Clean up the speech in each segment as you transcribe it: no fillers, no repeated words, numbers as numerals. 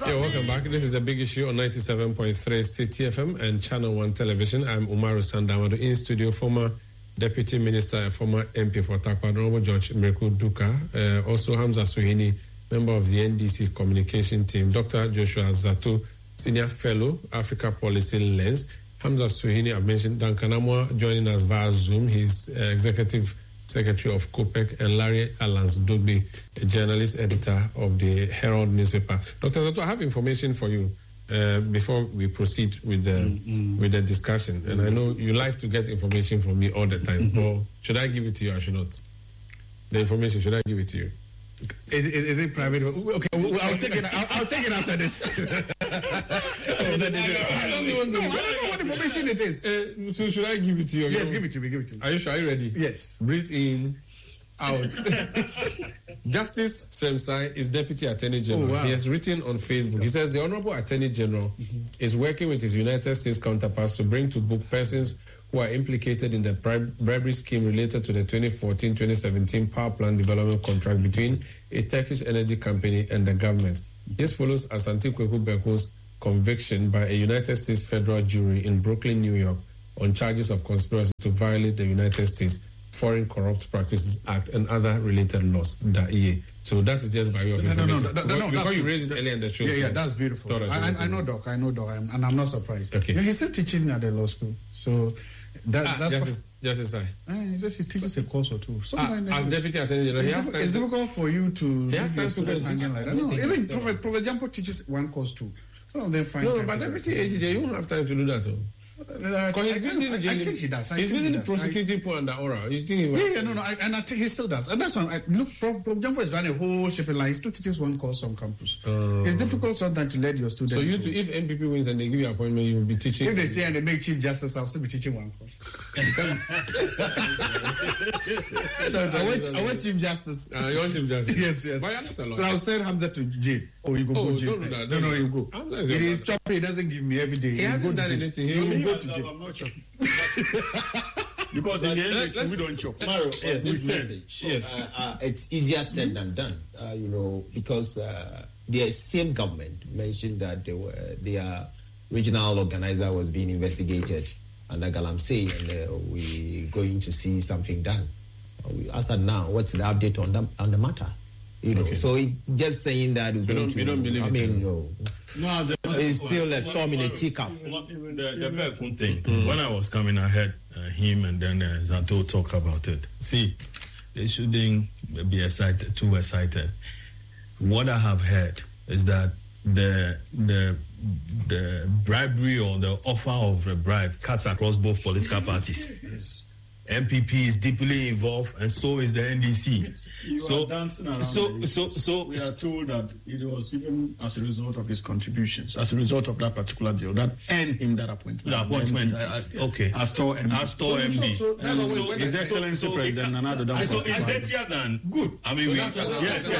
welcome back. This is A Big Issue on 97.3 City FM and Channel 1 Television. I'm Umaru Sandamado. In studio, former Deputy Minister and former MP for Takwa, Honorable George Miracle Duka. Also Hamza Suhini, member of the NDC communication team. Dr. Joshua Zato, Senior Fellow, Africa Policy Lens. Hamza Suhini, I've mentioned. Duncan Amwa joining us via Zoom. He's Executive Secretary of COPEC, and Larry Alansdogbe, a journalist editor of the Herald newspaper. Dr. Zato, I have information for you before we proceed with the discussion. And I know you like to get information from me all the time. Or should I give it to you or should not? The information, should I give it to you? Is it private? Okay, I'll take it. I'll take it after this. I don't know what information it is. So should I give it to you? Yes, give it to me. Are you sure? Are you ready? Yes. Breathe in, out. Justice Semsai is Deputy Attorney General. He has written on Facebook. He says the Honorable Attorney General is working with his United States counterparts to bring to book persons who are implicated in the bribery scheme related to the 2014-2017 power plant development contract between a Turkish energy company and the government. This follows Asante Kweku Beko's conviction by a United States federal jury in Brooklyn, New York, on charges of conspiracy to violate the United States Foreign Corrupt Practices Act and other related laws. So that is just by way of information. No, because you raised it earlier in the show. Yeah, that's beautiful. I know Doc, and I'm not surprised. Okay. He's still teaching at the law school, so that's Justice I. He says he teaches a course or two. As Deputy Attorney General, it's difficult for you to leave your students hanging like that. No, even Prophet Jampo teaches one course too. Some of them find no, but Deputy AJ, you won't have time to do that. I think he does. He's been prosecuting people under Aura. You think he will? And I think he still does. And that's why Prof Jampo is running a whole shipping line. He still teaches one course on campus. It's difficult sometimes to let your students. So if MPP wins and they give you an appointment, you will be teaching. If they say and they make Chief Justice, I'll still be teaching one course. I want Chief Justice. You want Chief Justice? Yes. But you're not alone. So I'll send Hamza to jail. You go jail. No, you go. It is choppy. He doesn't give me every day. He hasn't done anything. He will go to jail. I'm not chopping. Because in the end, we don't chop. Mario, this message, it's easier said than done. Because the same government mentioned that their regional organizer was being investigated under Galamsey, and we're going to see something done. As of now, what's the update on the matter? So just saying that we don't believe it. No, it's still a storm in a teacup. Even the Bekun thing. When I was coming, I heard him and then Zato talk about it. See, they shouldn't be too excited. What I have heard is that the bribery or the offer of a bribe cuts across both political parties. Yes. MPP is deeply involved, and so is the NDC. Yes. So we are told that it was even as a result of his contributions, as a result of that particular deal, that earned him that appointment. The appointment, okay. As Tor MD. So His Excellency President Nana Addo Dankwa. So it's dirtier than good. I mean, we should.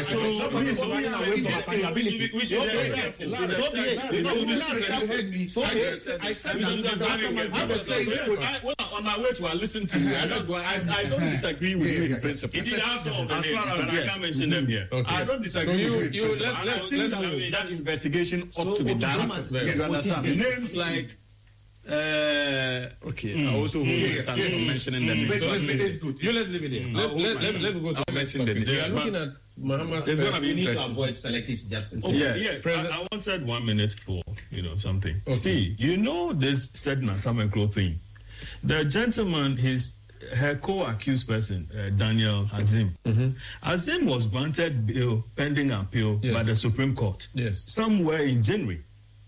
I said that. On my way to listen to you, I don't disagree with you in principle. He did have some of the names, but I can't mention them here. Okay. I don't disagree with you. Let's think that investigation ought to be done. You understand? Names like I also mentioning them. So let's good. Let's leave it here. Let me go to mention them. We are looking at Muhammad's. It's going to be interesting. To avoid selective justice. Yes. I wanted 1 minute for something. Okay. See, this said Natameklo thing. The gentleman, her co-accused person, Daniel Azim. Azim was granted bail pending appeal by the Supreme Court. Yes. Somewhere in January.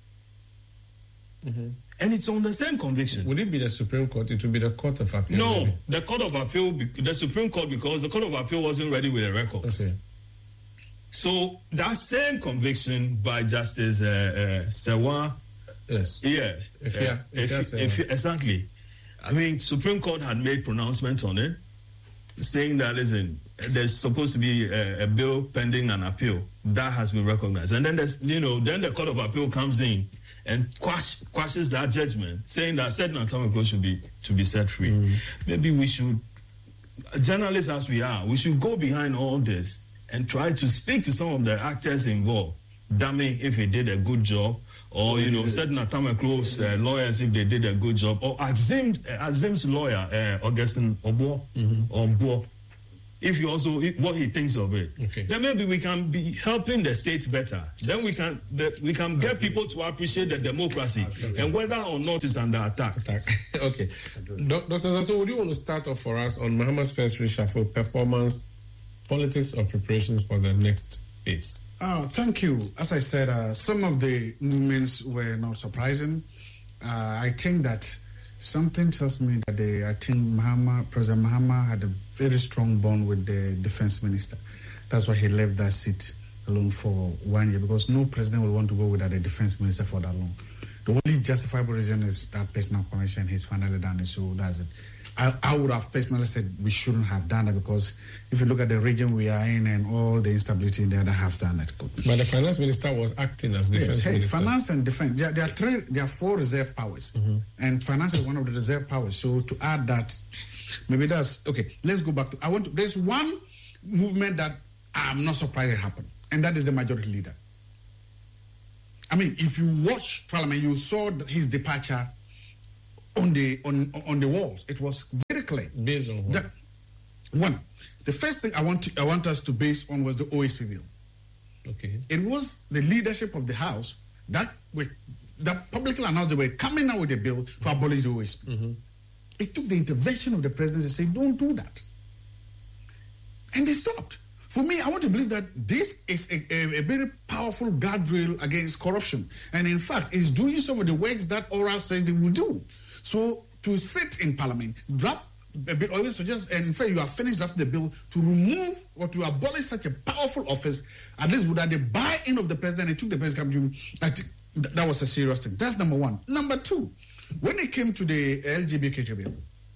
And it's on the same conviction. Would it be the Supreme Court? It would be the Court of Appeal. No, maybe. The Court of Appeal, the Supreme Court, because the Court of Appeal wasn't ready with the records. Okay. So that same conviction by Justice Sewa. Yes. Exactly. I mean, Supreme Court had made pronouncements on it, saying that, listen, there's supposed to be a bill pending an appeal. That has been recognized. And then then the Court of Appeal comes in and quashes that judgment, saying that said Natameklo should be set free. Maybe we should, journalists as we are, we should go behind all this and try to speak to some of the actors involved dummy if he did a good job, or certain Atameklo's lawyers if they did a good job, or Azim's lawyer, Augustine Obo, if what he thinks of it, then maybe we can be helping the state better. Then we can get people to appreciate the democracy and whether or not it's under attack. Okay, Dr. Zato, would you want to start off for us on Mahama's first reshuffle, performance, politics, or preparations for the next phase? Thank you. As I said, some of the movements were not surprising. I think that something tells me that President Mahama had a very strong bond with the defense minister. That's why he left that seat alone for 1 year, because no president will want to go without a defense minister for that long. The only justifiable reason is that personal connection. He's finally done it, so that's it. I would have personally said we shouldn't have done that, because if you look at the region we are in and all the instability in there, they have done it. Good. But the finance minister was acting as defense minister. Finance and defense. There are 4 reserve powers, and finance is one of the reserve powers. So to add that, maybe that's okay. Let's go back to. There's one movement that I'm not surprised it happened, and that is the majority leader. I mean, if you watch Parliament, you saw his departure on the walls. It was very clear. Based on what? The first thing I want us to base on was the OSP bill. Okay. It was the leadership of the House that publicly announced they were coming out with a bill to abolish the OSP. It took the intervention of the president to say, don't do that. And they stopped. For me, I want to believe that this is a very powerful guardrail against corruption. And in fact, it's doing some of the works that Oral says they will do. So to sit in Parliament, draft a bill, always suggest, and in fact, you have finished after the bill to remove or to abolish such a powerful office, at least without the buy-in of the president, it took the president that was a serious thing. That's number one. Number two, when it came to the LGBTQ bill,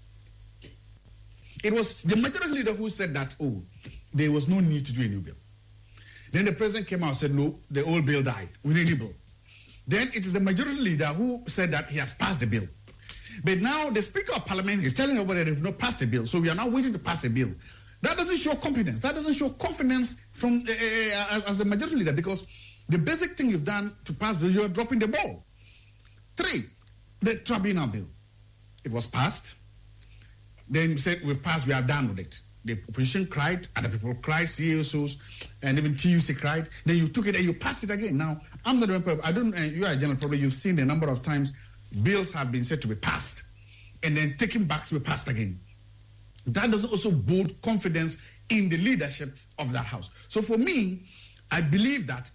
it was the majority leader who said that, there was no need to do a new bill. Then the president came out and said, no, the old bill died. We need a new bill. Then it is the majority leader who said that he has passed the bill. But now the Speaker of Parliament is telling everybody they've not passed the bill, so we are now waiting to pass a bill. That doesn't show confidence. That doesn't show confidence from as a majority leader, because the basic thing you've done to pass the bill, you're dropping the ball. 3, the tribunal bill. It was passed. Then said, we've passed, we are done with it. The opposition cried, other people cried, CSOs, and even TUC cried. Then you took it and you passed it again. Now, I'm not the I don't. You are a general, probably you've seen the number of times bills have been said to be passed and then taken back to be passed again. That does also build confidence in the leadership of that House. So for me, I believe that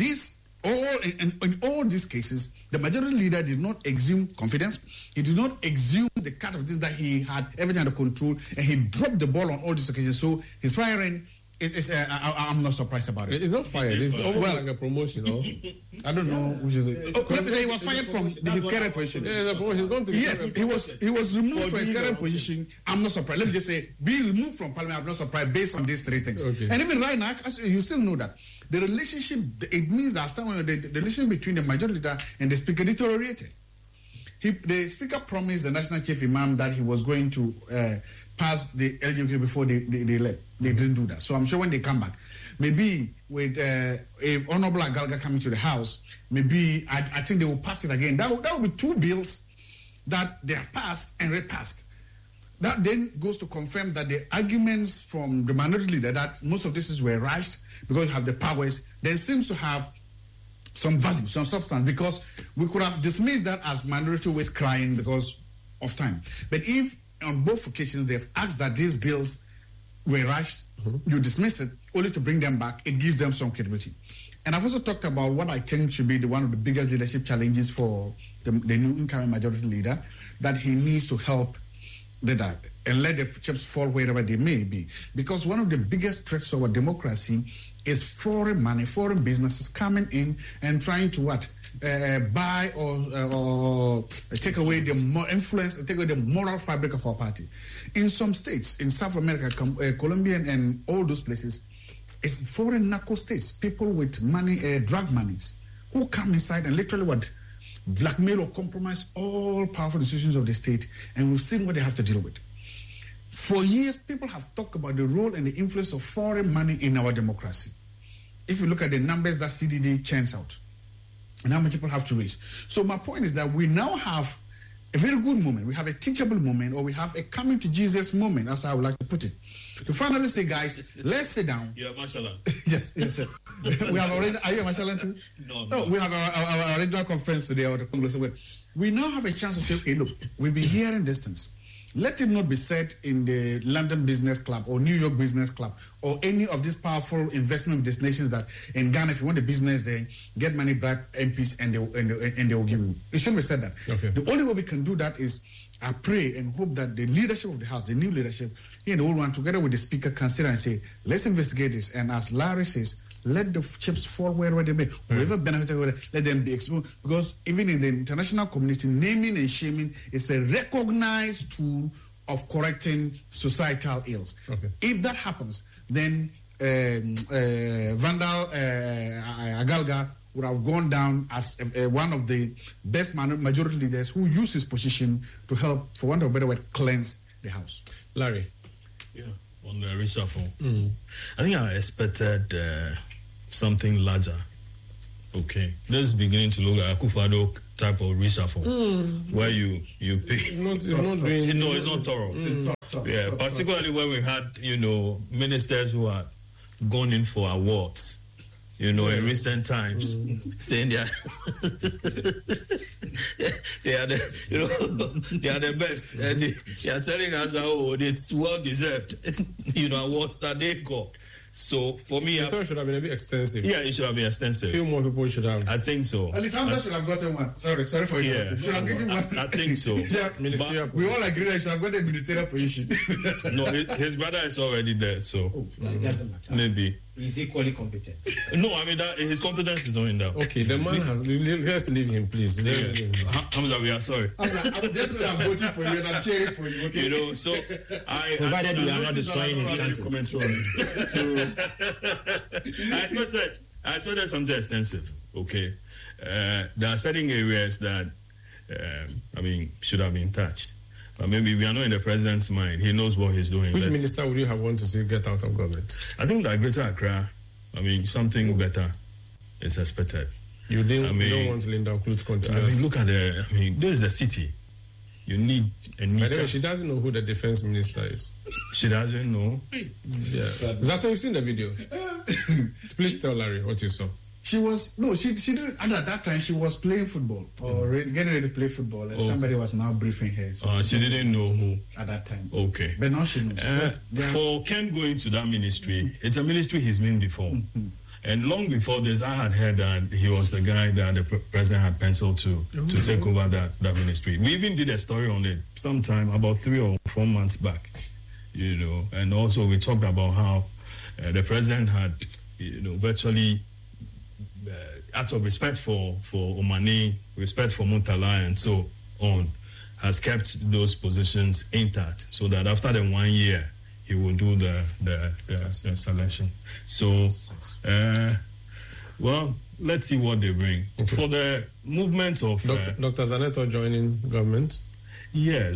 in all these cases, the majority leader did not exude confidence. He did not exude the kind of things that he had everything under control, and he dropped the ball on all these occasions. So his firing I'm not surprised about it. It's not fired. It's almost like a promotion, no? I don't know which is it. Let me say he was fired from his current position. Yeah, the promotion is going to be. Yes, he was removed from his current position. I'm not surprised. Let me just say, being removed from Parliament, I'm not surprised based on these 3 things. Okay. And even right now, you still know that the relationship, it means that the relationship between the majority leader and the Speaker deteriorated. The Speaker promised the National Chief Imam that he was going to pass the LGBT before they left. They didn't do that. So I'm sure when they come back, maybe with Honorable Agalga coming to the House, maybe I think they will pass it again. That will be 2 bills that they have passed and repassed. That then goes to confirm that the arguments from the minority leader that most of these were rushed because you have the powers, then seems to have some value, some substance, because we could have dismissed that as minority always crying because of time. But if on both occasions they've asked that these bills were rushed, you dismiss it only to bring them back, it gives them some credibility. And I've also talked about what I think should be one of the biggest leadership challenges for the new incoming majority leader, that he needs to help that and let the chips fall wherever they may be. Because one of the biggest threats to our democracy is foreign money, foreign businesses coming in and trying to buy or take away the influence, take away the moral fabric of our party. In some states, in South America, Colombia and all those places, it's foreign narco states, people with money, drug monies, who come inside and literally blackmail or compromise all powerful institutions of the state, and we've seen what they have to deal with. For years, people have talked about the role and the influence of foreign money in our democracy. if you look at the numbers that CDD churns out and how many people have to raise. So my point is that we now have a very good moment. We have a teachable moment, or we have a coming to Jesus moment, as I would like to put it. To finally say, guys, let's sit down. You're Mashallah. Yes. We have already. Are you a Mashallah too? No. We have our regional conference today, or the Congress. We now have a chance to say, okay, look, we've been hearing these things. Let it not be said in the London Business Club or New York Business Club or any of these powerful investment destinations that in Ghana, if you want a business there, get money, bribe MPs, and they will give you. It shouldn't be said that. Okay. The only way we can do that is I pray and hope that the leadership of the House, the new leadership, here in the old one, together with the Speaker, consider and say, let's investigate this. And as Larry says, let the chips fall wherever they may. Whoever benefited, let them be exposed. Because even in the international community, naming and shaming is a recognized tool of correcting societal ills. Okay. If that happens, then Vandal Agalga would have gone down as one of the best majority leaders who used his position to help, for want of a better word, cleanse the House. Larry? Yeah, on the reshuffle. I think I expected something larger. Okay. This is beginning to look like a Akufo-Addo type of reshuffle where you pay. It's not thorough. Yeah, particularly when we had, ministers who are gone in for awards. In recent times, saying they are they are the best, and they are telling us that it's well deserved, awards that they got. So for me, I thought it should have been a bit extensive. Yeah, it should have been extensive. A few more people should have. I think so. At least Hamza should have gotten one. Sorry for you. Yeah, should have gotten one. I think so. We all agree that he should have got a ministerial position. No, his brother is already there, so it doesn't matter. Maybe he's equally competent. No, I mean his competence is not in that. Okay, the man has. Let's leave him, please. Hamza, we are sorry. I'm just when I'm voting for you and I'm cheering for you. Okay? So provided we are not destroying his chances. I expected something extensive. Okay, there are certain areas that should have been touched. But maybe we are not in the president's mind. He knows what he's doing. Which minister would you have wanted to see get out of government? I think that Greater Accra, something better is expected. You don't want Linda Okulu to continue. Look at this is the city. You need a neater... By the way, she doesn't know who the defense minister is. She doesn't know? Yeah. Zato, you've seen the video? Please tell Larry what you saw. She didn't, and at that time she was playing football or getting ready to play football, and somebody was now briefing her. So she didn't know who at that time. Okay, but now she knows. For Ken going to that ministry, it's a ministry he's been before, and long before this, I had heard that he was the guy that the president had penciled to take over that ministry. We even did a story on it sometime about 3 or 4 months back, and also we talked about how the president had, virtually. Out of respect for Omani, respect for Murtala, and so on, has kept those positions intact, so that after the 1 year, he will do the selection. So, let's see what they bring. Okay. For the movement of... Dr. Zaneto joining government? Yes,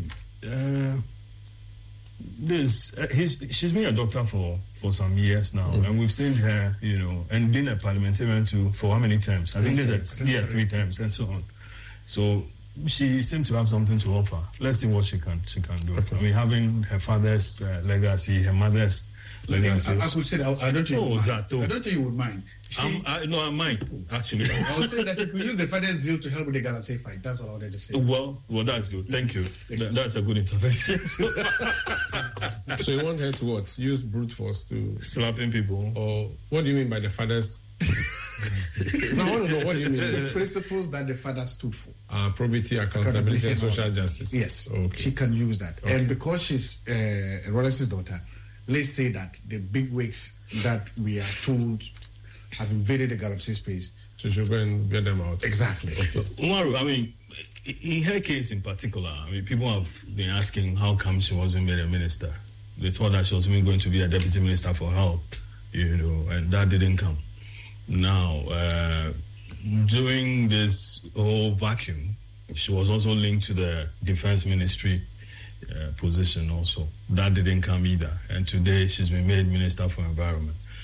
she's been a doctor for some years now, and we've seen her, and been a parliamentarian too for how many terms? I think 3 terms and so on. So she seems to have something to offer. Let's see what she can do. Okay. Having her father's legacy, her mother's legacy. I could say, I don't think you would mind. I mind, actually. I would say that if we use the father's zeal to help with the Galamsey fight, that's what I wanted to say. Well, that's good. Thank you. That's a good intervention. So you want her to what? Use brute force to... Slapping people. Or what do you mean by the father's... Now, I want to know, what do you mean? The principles that the father stood for. Probity, accountability, and social justice. Yes. Okay. She can use that. Okay. And because she's Rollins' daughter, let's say that the big wigs that we are told have invaded the Galamsey space. So she should go and get them out. Exactly. Umaru, in her case in particular, people have been asking how come she wasn't made a minister. They thought that she was even going to be a deputy minister for health, and that didn't come. Now, during this whole vacuum, she was also linked to the defense ministry position also. That didn't come either. And today she's been made Minister for Environment.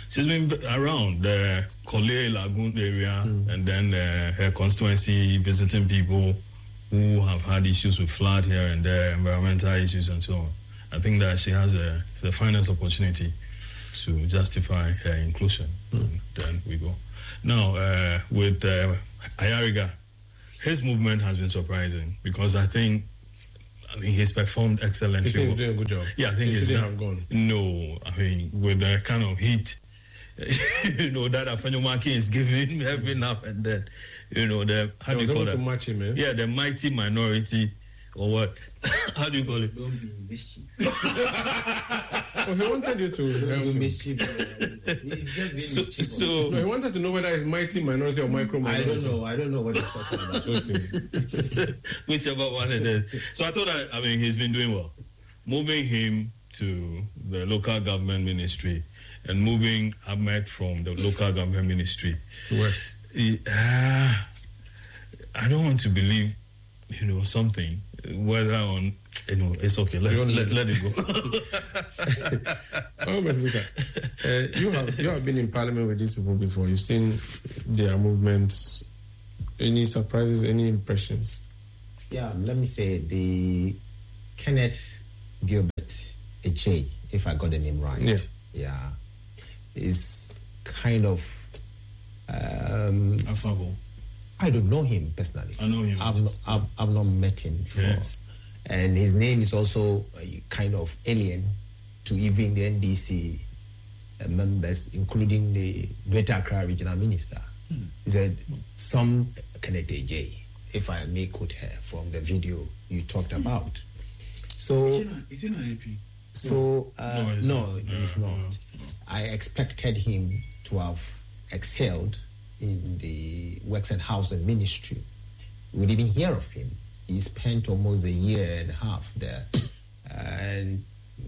she's been around the Collier Lagoon area and then her constituency, visiting people who have had issues with flood here and there, environmental issues and so on. I think that she has the finest opportunity to justify her inclusion. Then we go. Now, with Ayariga, his movement has been surprising because I think he's performed excellently. You think he's doing a good job? Yeah, I think he's have gone. No, I mean, with the kind of heat, that Afenyo is giving every now and then, how do you call it? To match him, eh? Yeah, the mighty minority, or what? How do you call it? Don't be mischief. He wanted you to help him. He's just being mischief. No, he wanted to know whether it's mighty minority or micro minority. I don't know what he's talking about. Whichever one it is. So I thought, he's been doing well. Moving him to the local government ministry and moving Ahmed from the local government ministry. West. I don't want to believe, something. Whether on, it's okay. Let it go. You have been in parliament with these people before. You've seen their movements. Any surprises? Any impressions? Yeah, let me say the Kenneth Gilbert Echei, if I got the name right. Yeah, is kind of. Affable. I don't know him personally. I know him. I've not met him before. Yes. And his name is also kind of alien to even the NDC members, including the Greater Accra Regional Minister. He said, some Kenneth Echei, if I may quote her from the video you talked about. So, is he not AP? So, no, he's not. No. I expected him to have excelled in the Works and Housing Ministry. We didn't hear of him. He spent almost a year and a half there, and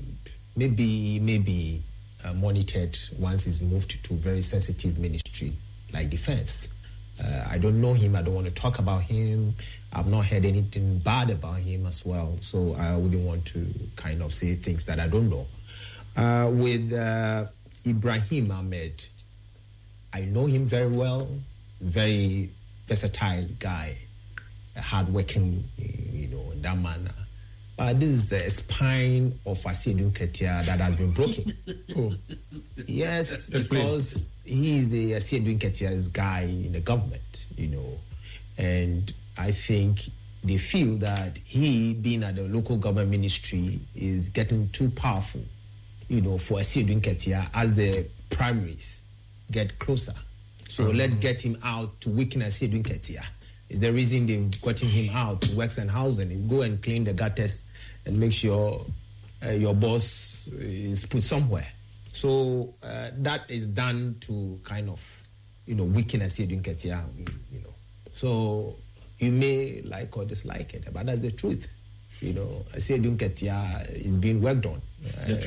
maybe monitored once he's moved to a very sensitive ministry like defense. I don't know him. I don't want to talk about him. I've not heard anything bad about him as well, so I wouldn't want to kind of say things that I don't know. With Ibrahim Ahmed, I know him very well, very versatile guy, hardworking, in that manner. But this is a spine of Asiedu Nketia that has been broken. Yes, because he is the Asiedu Nketia's guy in the government, and I think they feel that he, being at the local government ministry, is getting too powerful, for Asiedu Nketia as the primaries get closer. So let's get him out to weaken Asiedu Nketia. Is the reason they've gotten him out to Works and Housing and go and clean the gutters and make sure your boss is put somewhere. So that is done to kind of, weaken Asiedu Nketia, So you may like or dislike it, but that's the truth. Asiedu Nketia is being worked on. If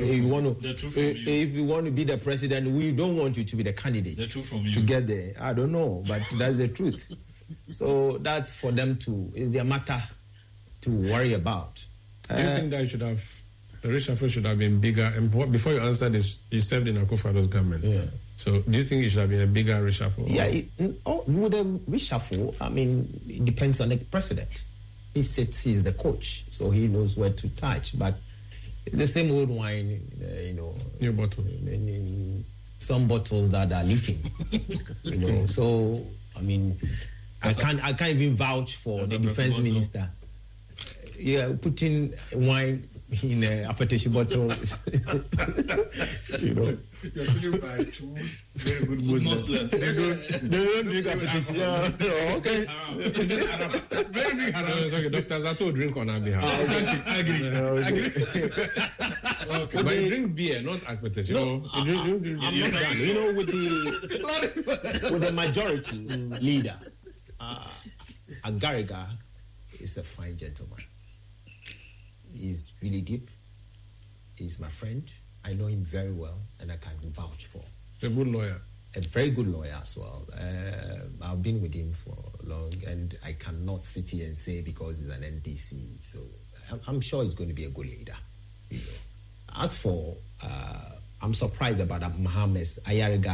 you want to be the president, we don't want you to be the candidate to get there. I don't know, but that's the truth. So that's for them it's their matter to worry about. Do you think that the reshuffle should have been bigger? And before you answer this, you served in Akufo-Addo's government. Yeah. So do you think it should have been a bigger reshuffle? Yeah, with a reshuffle, it depends on the president. He's the coach, so he knows where to touch. But the same old wine, new bottles. Some bottles that are leaking, So I can't even vouch for the defense minister. Yeah, putting wine in a appetition bottle. You're sitting by two very good Muslims. They don't drink appetition. Okay. Very big haram. Okay, Dr. Zato drink on our behalf. I agree. Okay, but you drink beer, not appetition. I'm not done. With the majority leader, Agariga is a fine gentleman. He's really deep. He's my friend. I know him very well, and I can vouch for. A good lawyer. A very good lawyer as well. I've been with him for long, and I cannot sit here and say because he's an NDC. So I'm sure he's going to be a good leader. As for I'm surprised about Mahama's Ayariga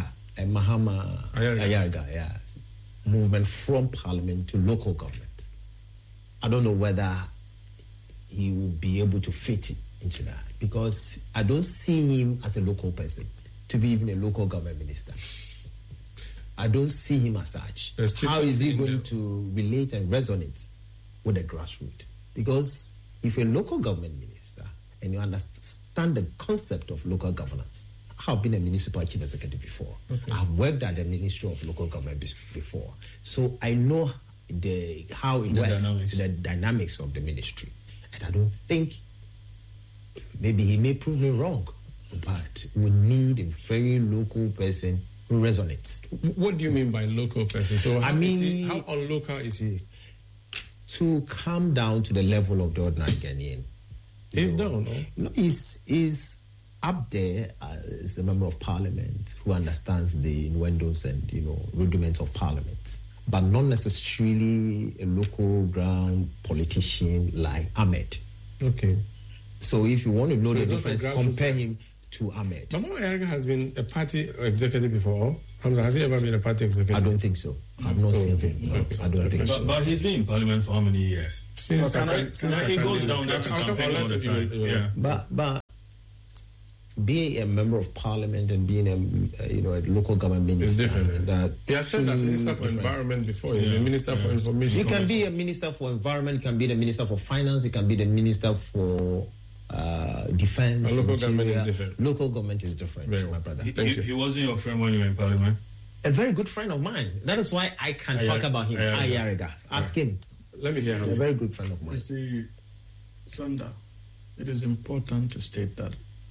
movement from parliament to local government. I don't know whether he will be able to fit it into that, because I don't see him as a local person to be even a local government minister. I don't see him as such. How is he going to relate and resonate with the grassroots? Because if you're a local government minister and you understand the concept of local governance, I've been a municipal chief executive before. Okay. I've worked at the Ministry of Local Government before. So I know how it works, the dynamics of the ministry. And I don't think, maybe he may prove me wrong, but we need a very local person who resonates. What do you mean by local person? So how unlocal is he? To come down to the level of the ordinary Ghanaian. He's down, no? No, he's up there as a member of parliament who understands the innuendos and, rudiments of parliament, but not necessarily a local ground politician like Ahmed. Okay. So if you want to know the difference, compare him to Ahmed. Mama Ayariga has been a party executive before. Hamza, has he ever been a party executive? I don't think so. I've not seen him. No, I don't think so. But he's been in parliament for how many years? Since he goes down there to campaign all the time. Yeah. But being a member of parliament and being a local government minister is different. He has served as minister for environment before. He's been minister for information. You can be a minister for environment, you can be the minister for finance, you can be the minister for defense. Local government is different. Local government is different, my brother. He wasn't your friend when you were in parliament? A very good friend of mine. That is why I can talk about him. Ayariga. Ask him. Let me hear him. A very good friend of mine. Mr. Sanda, it is important to state that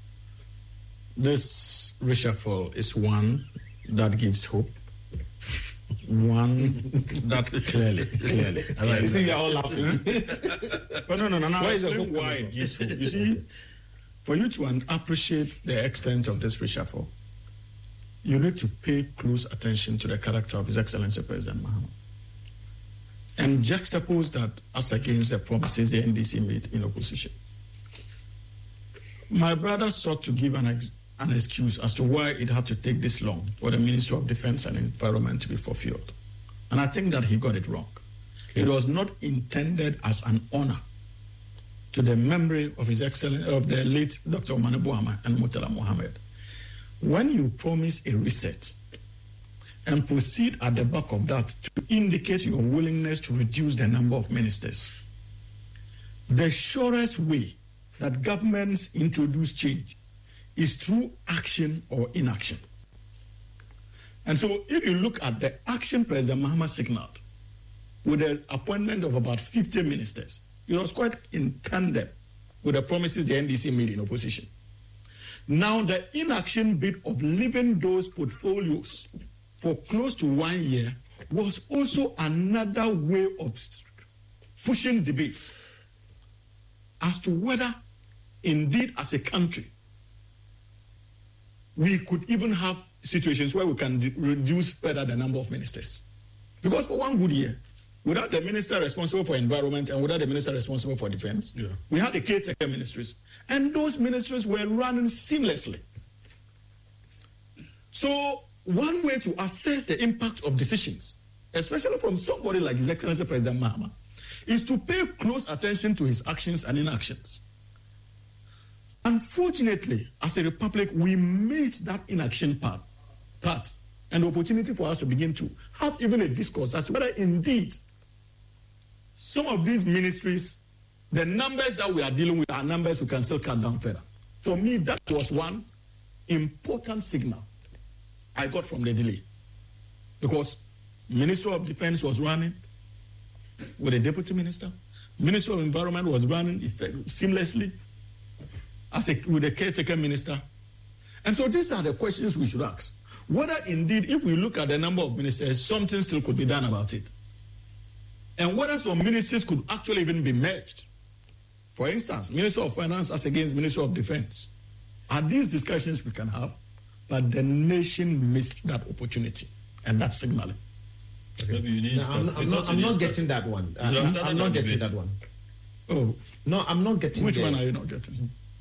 this reshuffle is one that gives hope. One that clearly. I see you all laughing. But no. Why is it why it gives hope? You see, for you to appreciate the extent of this reshuffle, you need to pay close attention to the character of His Excellency President Mahama and juxtapose that as against the promises the NDC made in opposition. My brother sought to give an excuse as to why it had to take this long for the Ministry of Defense and Environment to be fulfilled. And I think that he got it wrong. Okay. It was not intended as an honor to the memory of His Excellency, of the late Dr. Omane Boamah and Murtala Mohammed. When you promise a reset and proceed at the back of that to indicate your willingness to reduce the number of ministers, the surest way that governments introduce change is through action or inaction. And so if you look at the action President Mahama signaled with the appointment of about 50 ministers, it was quite in tandem with the promises the NDC made in opposition. Now the inaction bit of leaving those portfolios for close to 1 year was also another way of pushing debates as to whether indeed as a country we could even have situations where we can reduce further the number of ministers. Because for 1 good year, without the minister responsible for environment and without the minister responsible for defense, we had the caretaker ministries. And those ministries were running seamlessly. So one way to assess the impact of decisions, especially from somebody like His Excellency President Mahama, is to pay close attention to his actions and inactions. Unfortunately, as a republic, we missed that inaction part and the opportunity for us to begin to have even a discourse as to whether indeed some of these ministries, the numbers that we are dealing with are numbers we can still cut down further. For me, that was one important signal I got from the delay. Because Minister of Defense was running with a deputy minister. Minister of Environment was running seamlessly with a caretaker minister. And so these are the questions we should ask. Whether indeed, if we look at the number of ministers, something still could be done about it. And whether some ministries could actually even be merged. For instance, Minister of Finance as against Minister of Defense. Are these discussions we can have? But the nation missed that opportunity and that signaling. Okay. I'm not getting that one. I'm not getting that one. Oh. No, I'm not getting Which one are you not getting?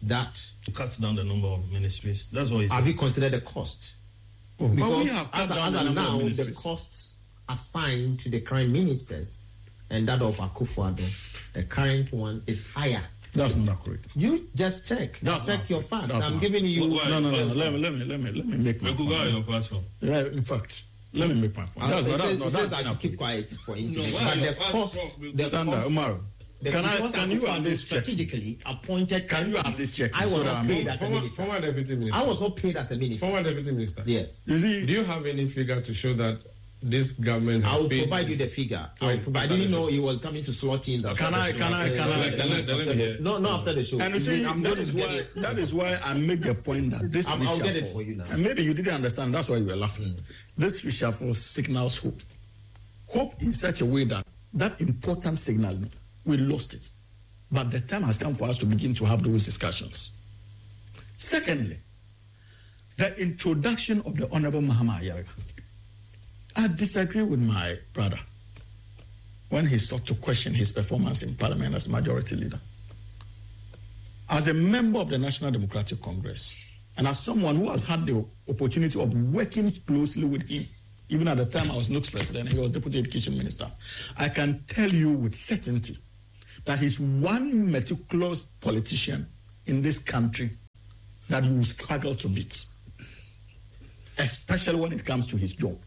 that cuts down the number of ministries. That's what he said. have you considered the cost? But we Because have cut as down the of number of now, the ministries. costs assigned to the current ministers and that of Akufo-Addo, the current one is higher. That's not accurate. You just check. That's check not your accurate. facts. That's I'm not giving you. No. Let me make my point. Your first one. Right, in fact, let me make my point. It says I should keep quiet for him to make. But the cost, Sandra, Umaru, can you at least check? strategically appointed? Can you at least check? I was So not that paid as a minister. Former deputy minister. I was not paid as a minister. Former deputy minister. Yes. You see, Do you have any figure to show that this government has I will paid? provide you the figure. Wait, I didn't know he was coming to slot in. Can I? Let me hear. No, not after the show. And you see, I'm that going is to get why it. that is why I make the point that this I'll reshuffle, get it for you now. and maybe you didn't understand, that's why you were laughing. This reshuffle signals hope. Hope in such a way that that important signal, we lost it. But the time has come for us to begin to have those discussions. Secondly, the introduction of the Honorable Mahama Ayariga. I disagree with my brother when he sought to question his performance in Parliament as majority leader. As a member of the National Democratic Congress, and as someone who has had the opportunity of working closely with him, even at the time I was NUTS president, he was Deputy Education Minister, I can tell you with certainty that he's one meticulous politician in this country that you will struggle to beat, especially when it comes to his job.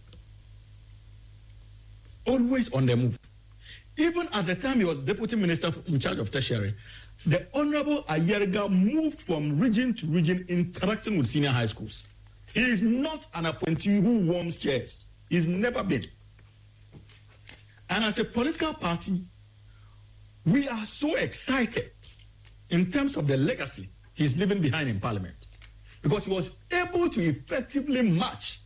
Always on the move. Even at the time he was Deputy Minister in charge of Tertiary, the Honorable Ayariga moved from region to region interacting with senior high schools. He is not an appointee who warms chairs. He's never been. And as a political party, we are so excited in terms of the legacy he's leaving behind in Parliament, because he was able to effectively match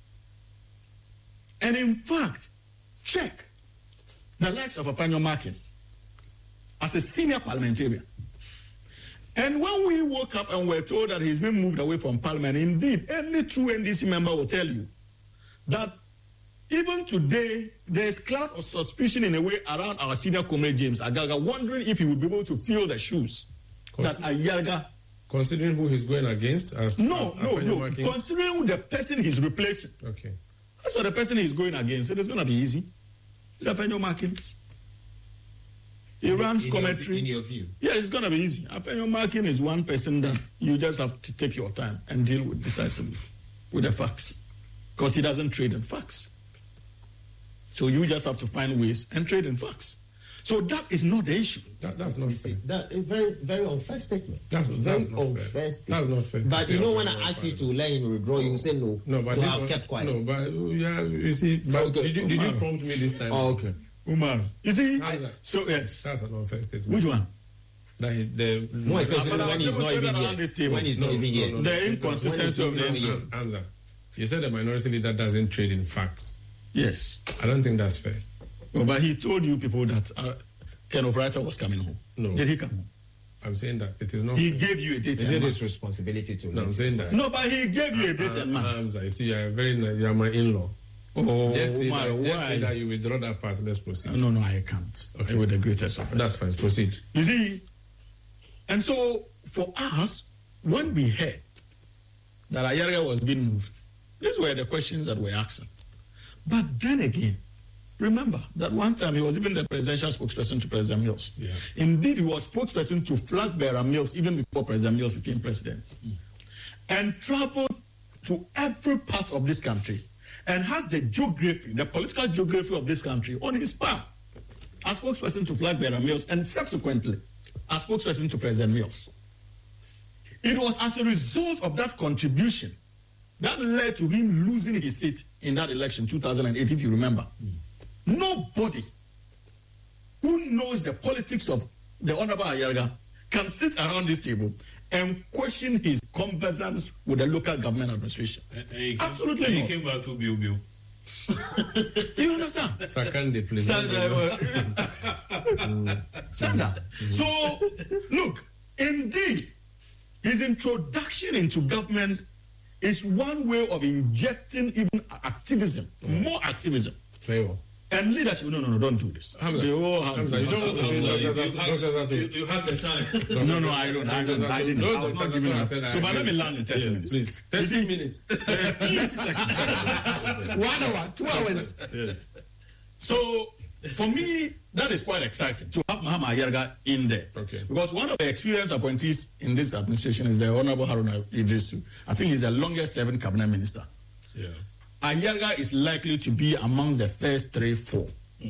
and, in fact, check the likes of Afanyo Markin as a senior parliamentarian. And when we woke up and were told that he's been moved away from Parliament, indeed, any true NDC member will tell you that even today, there is cloud of suspicion in a way around our senior comrade James Agaga, wondering if he would be able to fill the shoes that Ayariga. Considering who he's going against as No. Markin? Considering who the person he's replacing. Okay. That's what the person he's going against. It is going to be easy. It's Afanyo Markin. He runs commentary. In your view? Yeah, it's going to be easy. Afanyo Markin is one person that you just have to take your time and deal with decisively with the facts, because he doesn't trade in facts. So you just have to find ways and trade in facts. So that is not the issue. That's not fair. That is very, very unfair statement. That's not unfair fair. statement. That's not fair. But you know, when I asked you to let him withdraw, you say no. No, but so this I've one, kept quiet. No, but yeah, you see, but Okay. did you prompt me this time? Oh, okay. Umar, you see? How's that? So yes. That's an unfair statement. Which one? That the More especially But when he's not even around this here. table. When he's not even here. The inconsistency of the answer. You said the minority leader doesn't trade in facts. Yes. I don't think that's fair. Well, but he told you people that Ken Ofrata was coming home. No. Did he come home? I'm saying that it is not. He fair. gave you a date. Is and it month. his responsibility to? No, I'm saying that. No, but he gave you a date and month. Answer. You see, you are my in-law. Oh, Just say, Umar, just say why? that you withdraw that part. Let's proceed. No, I can't. Okay. With the greatest of That's fine. Proceed. You see, and so for us, when we heard that Ayariga was being moved, these were the questions that we're asking. But then again, remember that one time he was even the presidential spokesperson to President Mills. Yeah. Indeed, he was spokesperson to Flag Bearer Mills even before President Mills became president. And traveled to every part of this country and has the geography, the political geography of this country on his palm as spokesperson to Flag Bearer Mills and subsequently as spokesperson to President Mills. It was as a result of that contribution that led to him losing his seat in that election, 2008, if you remember. Nobody who knows the politics of the Honorable Ayariga can sit around this table and question his conversance with the local government administration. Absolutely he not. came back to Bill. Do you understand? Second, please. Standard. So, look, indeed, his introduction into government is one way of injecting even activism, more activism. Very well. And leadership, no, don't do this. Hamza, you don't want to see you had the time. No, I didn't. I was not giving up. So, but let me land in 30 minutes. Please. 30 minutes. 30 seconds. 1 hour, 2 hours. Yes. So, for me, that is quite exciting to have Mahama Ayarga in there. Okay. Because one of the experienced appointees in this administration is the Honorable Haruna Idrisu. I think he's the longest serving cabinet minister. Yeah. Ayarga is likely to be amongst the first 3-4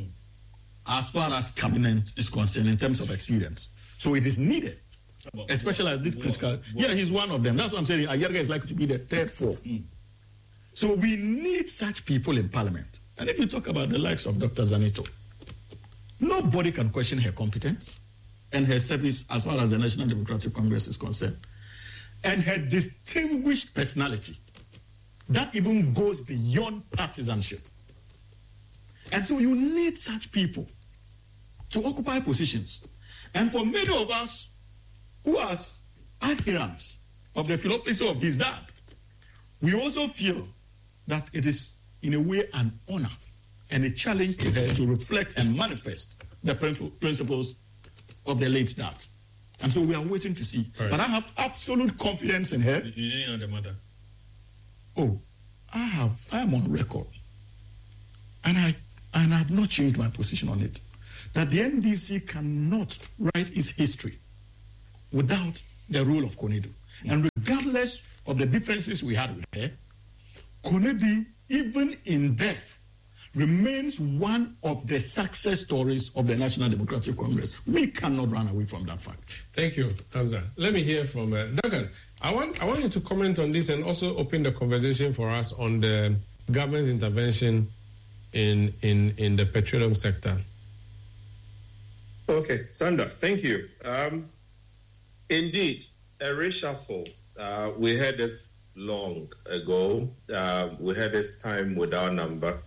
as far as cabinet is concerned in terms of experience. So it is needed, especially at this critical. Yeah, he's one of them. That's what I'm saying. Ayarga is likely to be the 3rd, 4th. So we need such people in parliament. And if you talk about the likes of Dr. Zanito, nobody can question her competence and her service as far as the National Democratic Congress is concerned. And her distinguished personality. That even goes beyond partisanship. And so you need such people to occupy positions. And for many of us who are adherents of the philosophy of his dad, we also feel that it is, in a way, an honor and a challenge to her to reflect and manifest the principles of the late dad. And so we are waiting to see. Right. But I have absolute confidence in her. You didn't know the mother. Oh, I am on record, and I have not changed my position on it, that the NDC cannot write its history without the role of Konadu. And regardless of the differences we had with her, Konadu, even in death, remains one of the success stories of the National Democratic Congress. We cannot run away from that fact. Thank you, Hamza. Let me hear from Duncan. I want you to comment on this and also open the conversation for us on the government's intervention in the petroleum sector. Okay, Sandra, thank you. Indeed, a reshuffle. We had this long ago. We had this time with our number.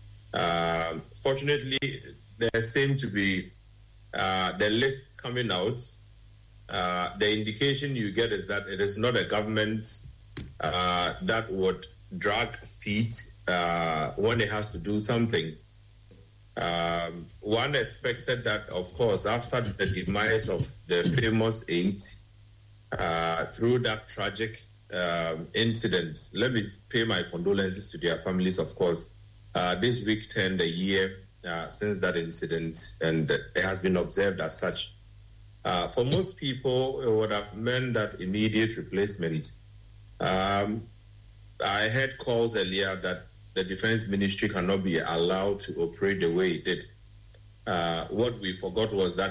Fortunately, there seemed to be the list coming out. The indication you get is that it is not a government that would drag feet when it has to do something. One expected that, of course, after the demise of the famous 8, through that tragic incident, let me pay my condolences to their families, of course. This week turned a year since that incident, and it has been observed as such. For most people, it would have meant that immediate replacement. I heard calls earlier that the Defense Ministry cannot be allowed to operate the way it did. What we forgot was that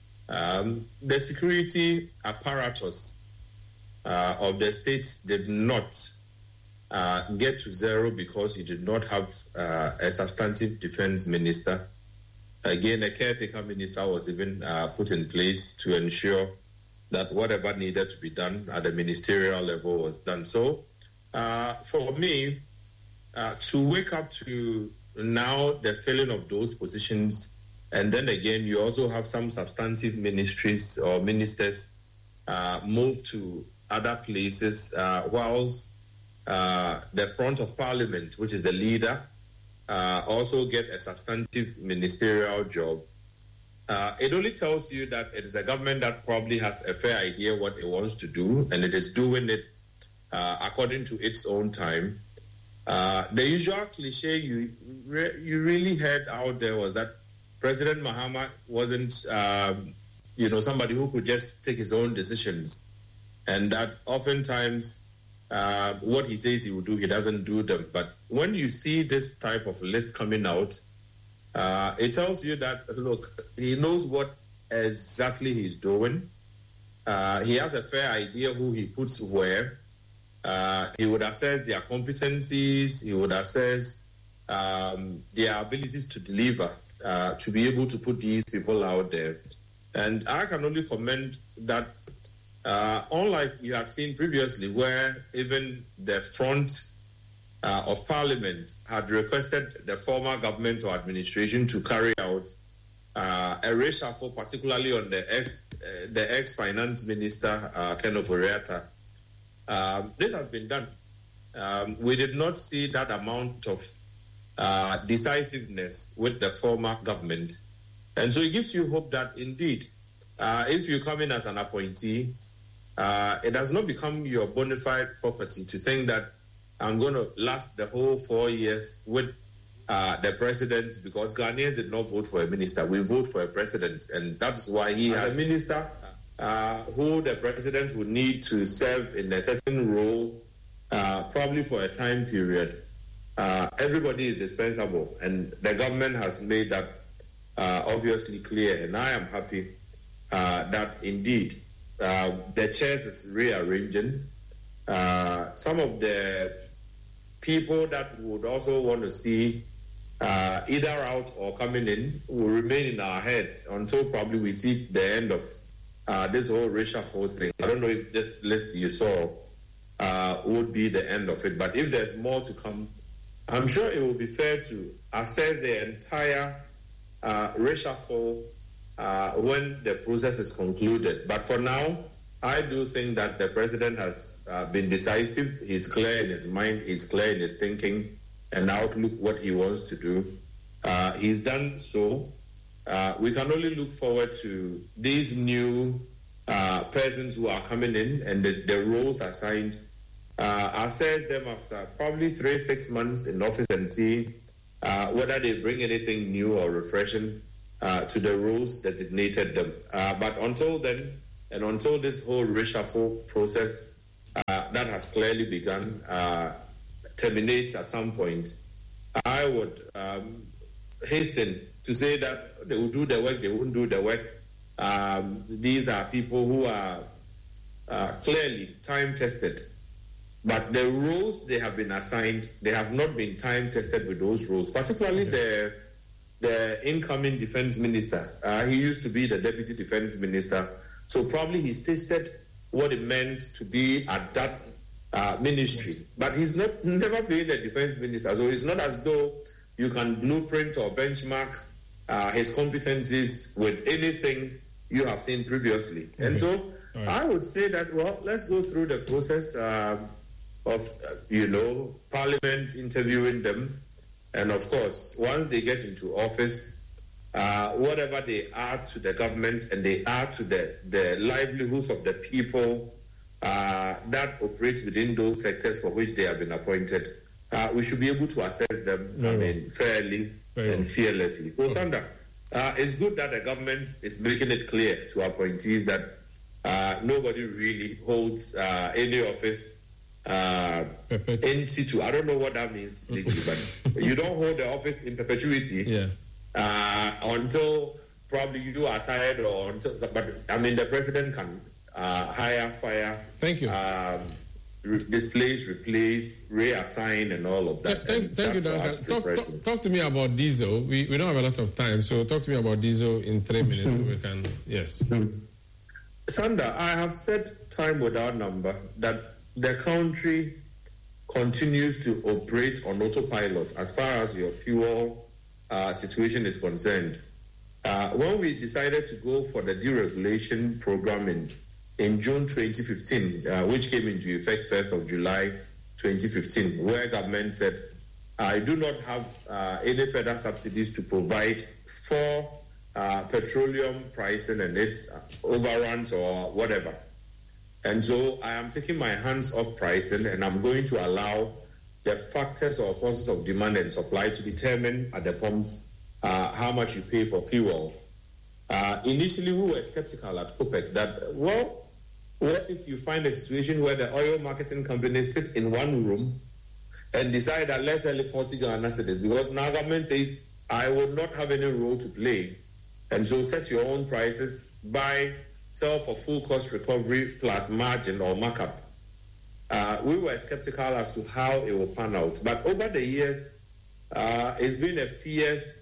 the security apparatus of the state did not get to zero because you did not have a substantive defense minister. Again, a caretaker minister was even put in place to ensure that whatever needed to be done at the ministerial level was done. So, for me, to wake up to now the filling of those positions, and then again, you also have some substantive ministries or ministers move to other places, whilst the front of parliament, which is the leader, also get a substantive ministerial job. It only tells you that it is a government that probably has a fair idea what it wants to do, and it is doing it according to its own time. The usual cliche you really heard out there was that President Mahama wasn't, somebody who could just take his own decisions, and that oftentimes what he says he will do, he doesn't do them. But when you see this type of list coming out, it tells you that, look, he knows what exactly he's doing. He has a fair idea who he puts where. He would assess their competencies. He would assess their abilities to deliver, to be able to put these people out there. And I can only comment that unlike you had seen previously, where even the front of parliament had requested the former government or administration to carry out a reshuffle, particularly on the ex-finance minister, Kenneth Oriata. This has been done. We did not see that amount of decisiveness with the former government. And so it gives you hope that indeed, if you come in as an appointee, it does not become your bona fide property to think that I'm going to last the whole 4 years with the president, because Ghanaians did not vote for a minister. We vote for a president. And that's why he has a minister who the president would need to serve in a certain role, probably for a time period. Everybody is dispensable, and the government has made that obviously clear. And I am happy that indeed the chairs is rearranging. Some of the people that would also want to see either out or coming in will remain in our heads until probably we see the end of this whole reshuffle thing. I don't know if this list you saw would be the end of it, but if there's more to come, I'm sure it will be fair to assess the entire reshuffle when the process is concluded. But for now, I do think that the president has been decisive. He's clear in his mind, he's clear in his thinking and outlook, what he wants to do. He's done so. We can only look forward to these new persons who are coming in and the roles assigned. Assess them after probably 3-6 months in office and see whether they bring anything new or refreshing to the roles designated them. But until then, and until this whole reshuffle process that has clearly begun terminates at some point, I would hasten to say that they will do the work, they won't do the work. These are people who are clearly time-tested. But the roles they have been assigned, they have not been time-tested with those roles, particularly the incoming defense minister. He used to be the deputy defense minister. So probably he's tasted what it meant to be at that ministry. But he's never been a defense minister. So it's not as though you can blueprint or benchmark his competencies with anything you have seen previously. Okay. And so I would say that, well, let's go through the process of Parliament interviewing them. And of course, once they get into office, whatever they add to the government and they add to the livelihoods of the people that operate within those sectors for which they have been appointed, we should be able to assess them fairly and fearlessly. So, Thunder, it's good that the government is making it clear to appointees that nobody really holds any office in situ. I don't know what that means, but you don't hold the office in perpetuity until probably you are tired or until. But I mean, the president can hire, fire. Thank you. Displace, replace, reassign, and all of that. Thank you, Duncan. Talk to me about diesel. We don't have a lot of time, so talk to me about diesel in 3 minutes. So we can, yes. Sanda, I have said time without number that the country continues to operate on autopilot as far as your fuel situation is concerned. When we decided to go for the deregulation program in June 2015, which came into effect 1st of July 2015, where government said, I do not have any further subsidies to provide for petroleum pricing and its overruns or whatever. And so I am taking my hands off pricing and I'm going to allow the factors or forces of demand and supply to determine at the pumps how much you pay for fuel. Initially, we were skeptical at OPEC that, well, what if you find a situation where the oil marketing companies sit in one room and decide that let's sell it 40 Ghana cedis, because now government says, I will not have any role to play. And so set your own prices, buy, sell for full cost recovery plus margin or markup. We were skeptical as to how it will pan out. But over the years, it's been a fiercely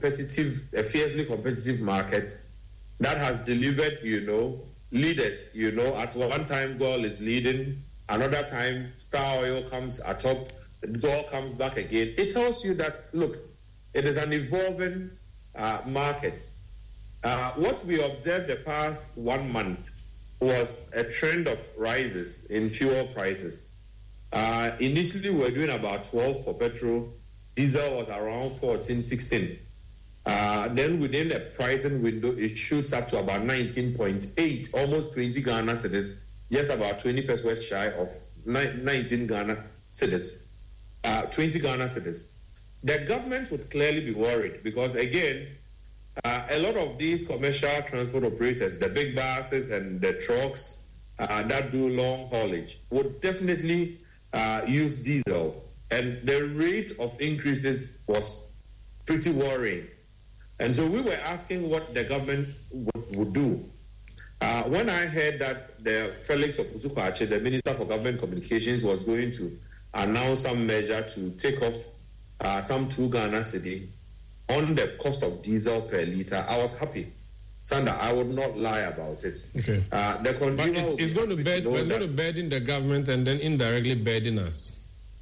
competitive market that has delivered, leaders. At one time, Gold is leading. Another time, Star Oil comes atop. Gold comes back again. It tells you that, look, it is an evolving market. What we observed the past 1 month was a trend of rises in fuel prices. Initially, we were doing about 12 for petrol, diesel was around 14, 16. Then within the pricing window, it shoots up to about 19.8, almost 20 Ghana cedis, just about 20 pesos shy of 19 Ghana cedis, 20 Ghana cedis. The government would clearly be worried because, again, a lot of these commercial transport operators, the big buses and the trucks that do long haulage, would definitely use diesel. And the rate of increases was pretty worrying. And so we were asking what the government would do. When I heard that the Felix Opusu-Kwakye, the Minister for Government Communications, was going to announce some measure to take off some 2 Ghana cedi on the cost of diesel per litre, I was happy. Sandra, I would not lie about it. Okay. The consumer it's going to we're going to burden the government and then indirectly burden us.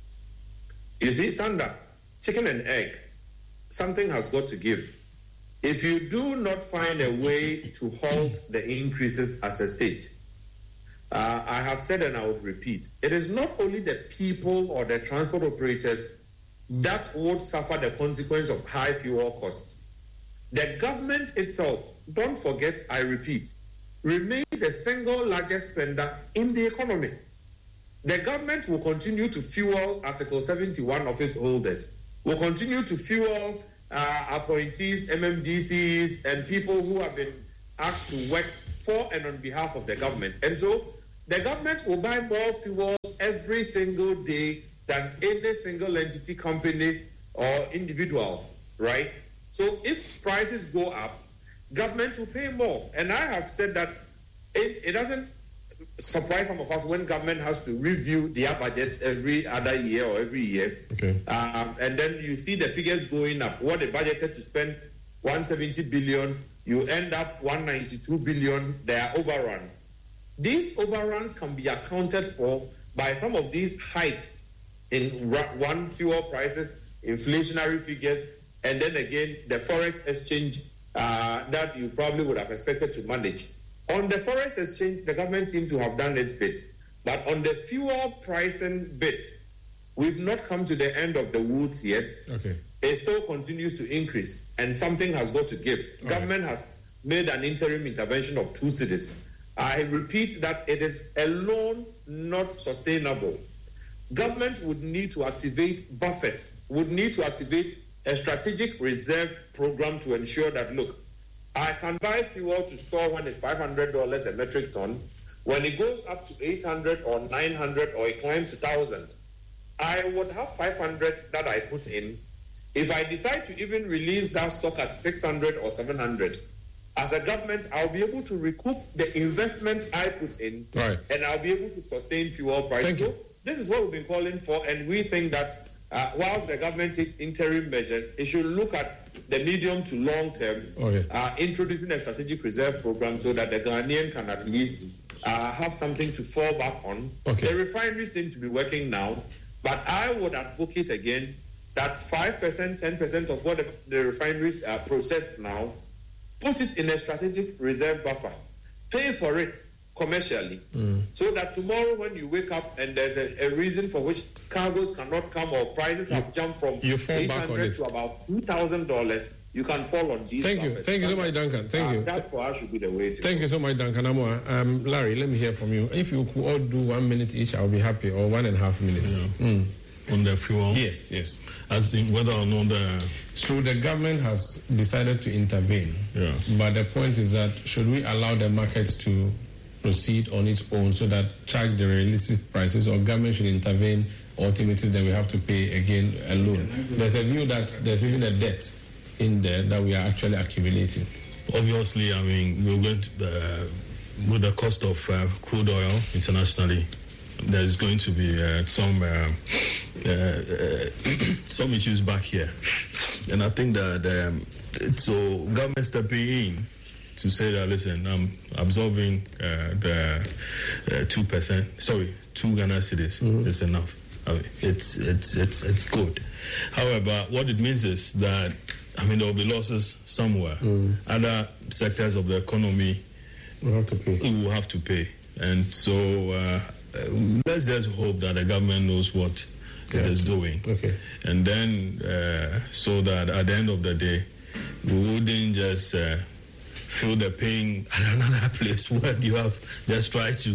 You see, Sandra, chicken and egg, something has got to give. If you do not find a way to halt the increases as a state, I have said and I would repeat, it is not only the people or the transport operators that would suffer the consequence of high fuel costs. The government itself, don't forget, I repeat, remains the single largest spender in the economy. The government will continue to fuel Article 71 office holders, will continue to fuel appointees, MMDCs, and people who have been asked to work for and on behalf of the government. And so the government will buy more fuel every single day than any single entity, company, or individual, right? So if prices go up, government will pay more. And I have said that it doesn't surprise some of us when government has to review their budgets every other year or every year. Okay. And then you see the figures going up. What they budgeted to spend 170 billion, you end up 192 billion. There are overruns. These overruns can be accounted for by some of these hikes in one fuel prices, inflationary figures, and then again the forex exchange that you probably would have expected to manage. On the forex exchange, the government seemed to have done its bit. But on the fuel pricing bit, we've not come to the end of the woods yet. Okay. It still continues to increase, and something has got to give. Government has made an interim intervention of 2 cedis. I repeat that it is alone not sustainable. Government would need to activate buffers, would need to activate a strategic reserve program to ensure that, look, I can buy fuel to store when it's $500 a metric ton. When it goes up to 800 or 900 or it climbs to 1,000, I would have 500 that I put in. If I decide to even release that stock at 600 or 700, as a government, I'll be able to recoup the investment I put in, right, and I'll be able to sustain fuel prices. So this is what we've been calling for, and we think that whilst the government takes interim measures, it should look at the medium to long term, introducing a strategic reserve program so that the Ghanaian can at least have something to fall back on. The refineries seem to be working now, but I would advocate again that 5%, 10% of what the refineries process now, put it in a strategic reserve buffer, pay for it commercially, so that tomorrow when you wake up and there's a reason for which cargoes cannot come or prices have jumped from $800 to about $2,000, you can fall on these. Thank you so much, Duncan. Thank you. That for us should be the way to Thank you so much, Duncan Amoah. Larry, let me hear from you. If you could all do 1 minute each, I'll be happy, or 1.5 minutes. On the fuel? Yes. As in whether or not So the government has decided to intervene. Yeah. But the point is that should we allow the market to proceed on its own so that charge the realistic prices, or government should intervene, ultimately then we have to pay again a loan? There's a view that there's even a debt in there that we are actually accumulating. Obviously, I mean, we're going to, with the cost of crude oil internationally, there's going to be some issues back here. And I think that so government stepping in to say that, listen, I'm absorbing the 2%, 2 Ghana cedis is enough. I mean, it's good. However, what it means is that, I mean, there will be losses somewhere. Other sectors of the economy will have to pay. And so let's just hope that the government knows what it is doing. Okay. And then, so that at the end of the day, we wouldn't just feel the pain at another place where you have just tried to,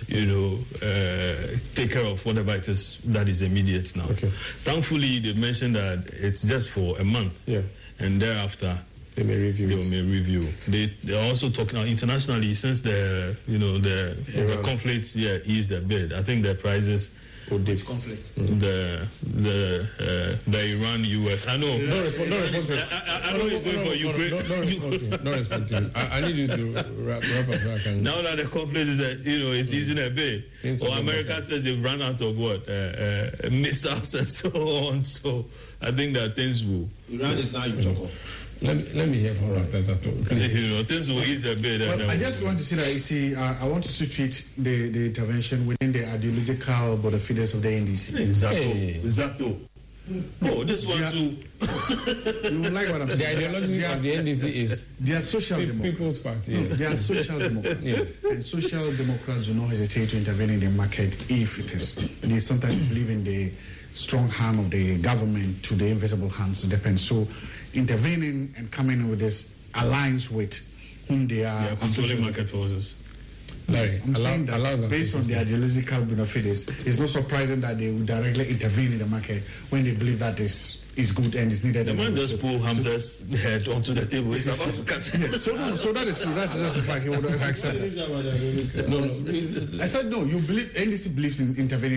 take care of whatever it is that is immediate now. Okay. Thankfully, they mentioned that it's just for a month. Yeah. And thereafter, they may review. They're also talking internationally since the conflict eased a bit. I think the prices. Which conflict? The Iran-US. I know. No response. I know it's going for Ukraine. No response to you. I need you to wrap up. Now that the conflict is, it's easing a bit. Or America says they've run out of missiles and so on. So I think that things will. Iran is now in trouble. Let me hear from Dr. Zato. Things will ease a bit. Well, I just want to say that, I want to situate the intervention within the ideological border feeders of the NDC. Exactly. Oh, this one too. You will like what I'm saying. The ideology of the NDC is they are social democrats. People's Party. Yes. They are social democrats. Yes. And social democrats do not hesitate to intervene in the market if it is. They sometimes believe in the strong hand of the government to the invisible hands. It depends. So intervening and coming in with this alliance with whom they are controlling market forces. Larry, I'm saying that based on the ideological benefits, it's not surprising that they will directly intervene in the market when they believe that is good and is needed. The man just pull Hamza's head onto the table. He's about to cut it. So that is true. That's the fact. He would have accepted. No. I said no. You believe NDC believes in intervening